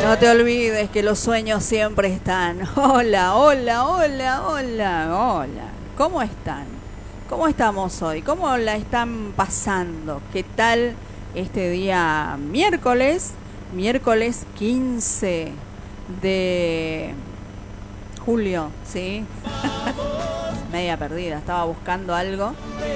No te olvides que los sueños siempre están. Hola, hola, hola, hola, hola. ¿Cómo están? ¿Cómo estamos hoy? ¿Cómo la están pasando? ¿Qué tal este día miércoles? Miércoles 15 de julio, ¿sí? Media perdida, estaba buscando algo.